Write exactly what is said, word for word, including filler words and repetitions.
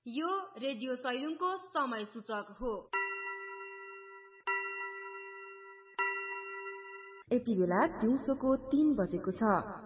यो रेडियो सैलुङको समय सूचक हो। यति बेला दिउँसोको तीन बजेको छ।